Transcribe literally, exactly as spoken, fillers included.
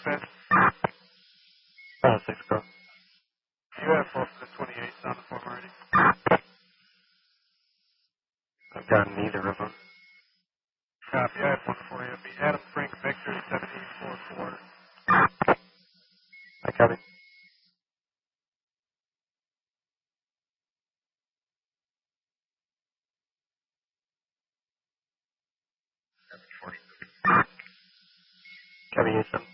Ben, Uh, six girl. you have both the twenty-eights on the form already. I've got neither of them. Copy, I have one for you. It'll be Adam Frank Victor seventeen four four. I copy. Copy, Houston.